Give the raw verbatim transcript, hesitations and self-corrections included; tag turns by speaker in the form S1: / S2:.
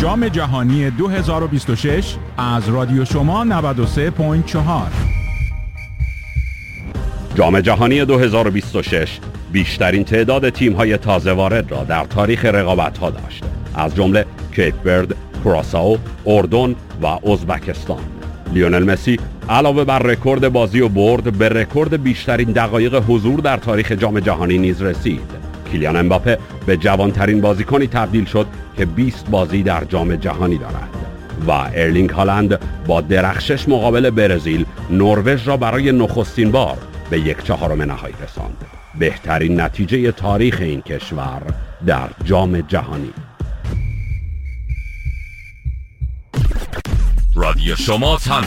S1: جام جهانی دو هزار و بیست و شش از رادیو شما نود و سه ممیز چهار.
S2: جام جهانی دو هزار و بیست و شش بیشترین تعداد تیم‌های تازه وارد را در تاریخ رقابت‌ها داشت، از جمله کیپ ورد، کراسائو، اردن و ازبکستان. لیونل مسی علاوه بر رکورد بازی و برد به رکورد بیشترین دقایق حضور در تاریخ جام جهانی نیز رسید. کیلیان امباپه به جوانترین بازیکنی تبدیل شد که بیست بازی در جام جهانی دارد و ارلینگ هالند با درخشش مقابل برزیل نروژ را برای نخستین بار به یک چهارم نهایی رساند. بهترین نتیجه تاریخ این کشور در جام جهانی.
S3: رادیو شما